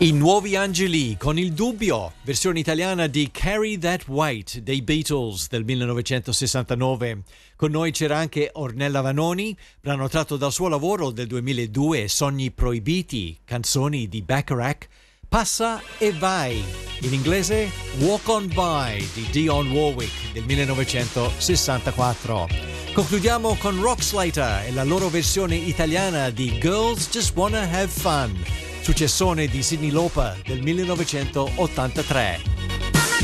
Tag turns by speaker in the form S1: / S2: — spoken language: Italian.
S1: I Nuovi Angeli con Il Dubbio, versione italiana di Carry That White dei Beatles del 1969. Con noi c'era anche Ornella Vanoni, brano tratto dal suo lavoro del 2002, Sogni Proibiti, canzoni di Bacharach, Passa e Vai, in inglese Walk On By di Dionne Warwick del 1964. Concludiamo con Rock Slater e la loro versione italiana di Girls Just Wanna Have Fun, successone di Cyndi Lauper del 1983.